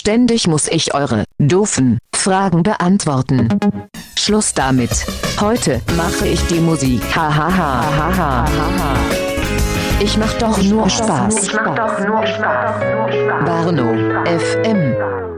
Ständig muss ich eure doofen Fragen beantworten. Schluss damit. Heute mache ich die Musik. Hahaha. Ich mach doch nur Spaß. Barno FM.